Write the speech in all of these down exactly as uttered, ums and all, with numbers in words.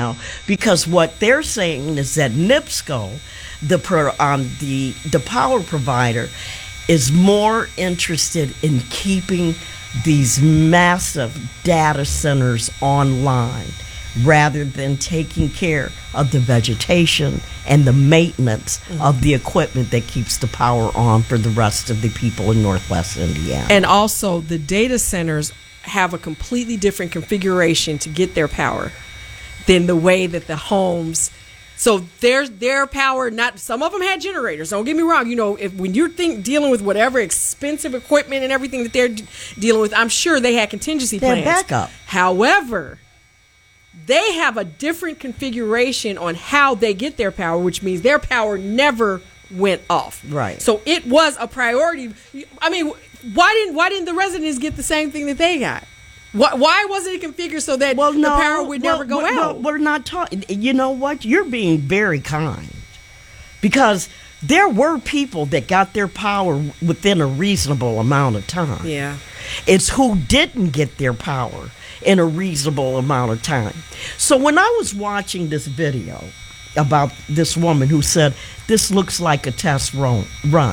now, because what they're saying is that NIPSCO, the pro, um, the the power provider, is more interested in keeping these massive data centers online rather than taking care of the vegetation and the maintenance mm-hmm. of the equipment that keeps the power on for the rest of the people in Northwest Indiana. And also, the data centers have a completely different configuration to get their power than the way that the homes. So their their power, not some of them had generators. Don't get me wrong. You know, if when you're think, dealing with whatever expensive equipment and everything that they're d- dealing with, I'm sure they had contingency they plans. Had backup. However, they have a different configuration on how they get their power, which means their power never went off. Right. So it was a priority. I mean, why didn't why didn't the residents get the same thing that they got? Why, why wasn't it configured so that well, no, the power would well, never go well, out? Well, we're not talking. You know what? You're being very kind, because there were people that got their power within a reasonable amount of time. Yeah. It's who didn't get their power in a reasonable amount of time. So when I was watching this video about this woman who said, this looks like a test run,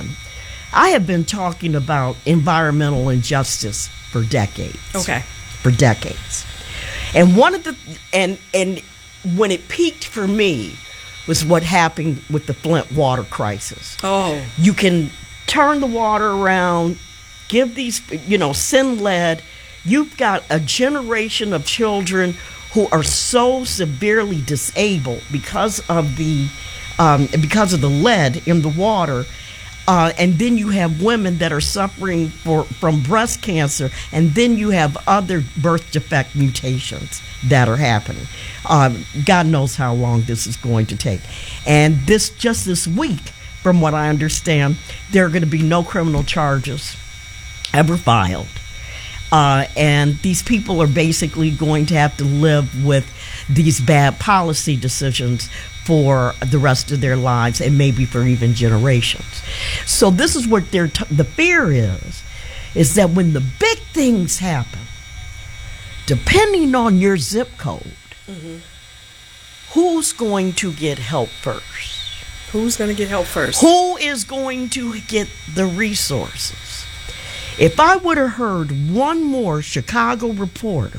I have been talking about environmental injustice for decades. Okay. For decades. And one of the, and, and when it peaked for me was what happened with the Flint water crisis. Oh. You can turn the water around, give these, you know, send lead. You've got a generation of children who are so severely disabled because of the um, because of the lead in the water, uh, and then you have women that are suffering for, from breast cancer, and then you have other birth defect mutations that are happening. Um, God knows how long this is going to take, and this just this week, from what I understand, there are going to be no criminal charges ever filed. Uh, and these people are basically going to have to live with these bad policy decisions for the rest of their lives, and maybe for even generations. So this is what they're t- the fear is, is that when the big things happen, depending on your zip code, mm-hmm. who's going to get help first? Who's going to get help first? Who is going to get the resources? If I would have heard one more Chicago reporter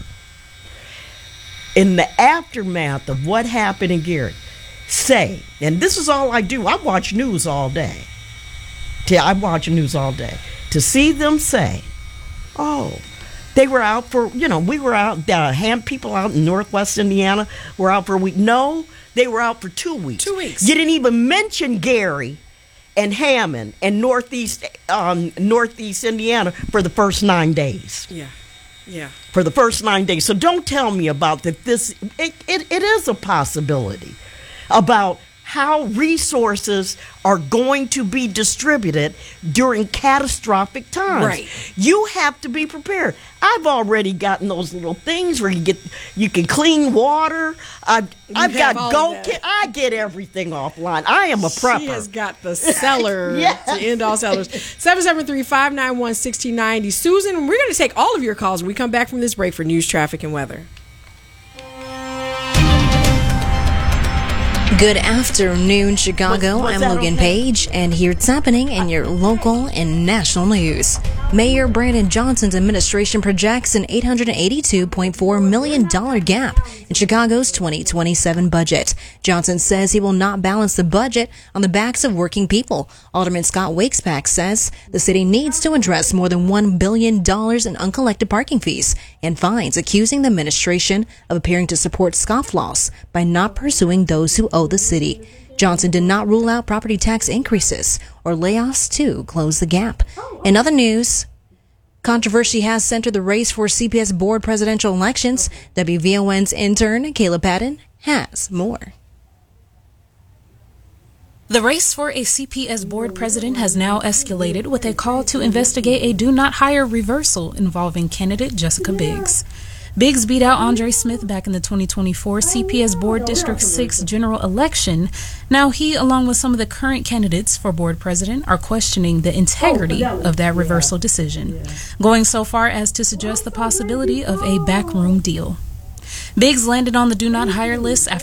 in the aftermath of what happened in Gary say, and this is all I do, I watch news all day. I watch news all day. To see them say, oh, they were out for, you know, we were out, uh, hand people out in Northwest Indiana were out for a week. No, they were out for two weeks. Two weeks. You didn't even mention Gary and Hammond and Northeast um, Northeast Indiana for the first nine days. Yeah, yeah. For the first nine days. So don't tell me about that. This it, it, it is a possibility about how resources are going to be distributed during catastrophic times. Right. You have to be prepared. I've already gotten those little things where you get you can clean water. I've, I've got go kit. I get everything offline. I am a prepper. She has got the cellar yes. to end all sellers. seven seven three, five nine one, one six nine zero. Susan, we're going to take all of your calls when we come back from this break for news, traffic, and weather. Good afternoon, Chicago. Was, was I'm Logan okay? Page, and here's happening in your local and national news. Mayor Brandon Johnson's administration projects an eight hundred eighty-two point four million dollars gap in Chicago's twenty twenty-seven budget. Johnson says he will not balance the budget on the backs of working people. Alderman Scott Wakespack says the city needs to address more than one billion dollars in uncollected parking fees and fines, accusing the administration of appearing to support scofflaws by not pursuing those who owe the city. Johnson did not rule out property tax increases or layoffs to close the gap. In other news, controversy has centered the race for C P S board presidential elections. W V O N's intern, Kayla Patton, has more. The race for a C P S board president has now escalated with a call to investigate a do not hire reversal involving candidate Jessica Biggs. Biggs beat out Andre Smith back in the twenty twenty-four C P S Board District six general election. Now he, along with some of the current candidates for board president, are questioning the integrity of that reversal decision, going so far as to suggest the possibility of a backroom deal. Biggs landed on the do not hire list after